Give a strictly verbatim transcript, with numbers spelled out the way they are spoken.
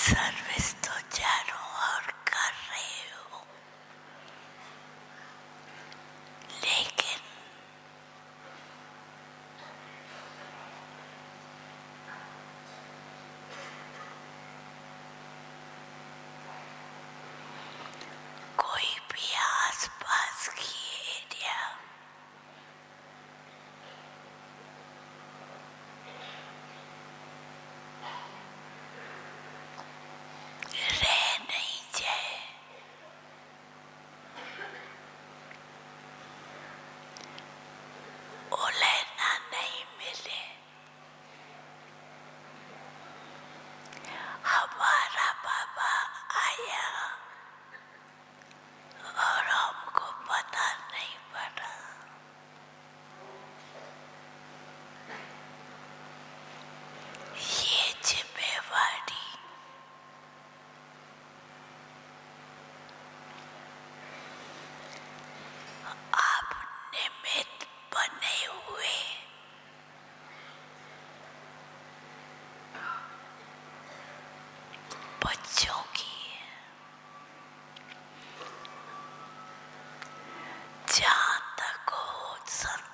Service तो चारों ओर कर रहे हो, लेकिन कोई भी आसपास की एरिया रह नहीं जाए, ओलेना नहीं मिले। हमारा बाबा आया और हमको पता नहीं पड़ा। ये जिम्मेवारी आप निमित्त बने हुए बच्चों की है। जहाँ तक हो सके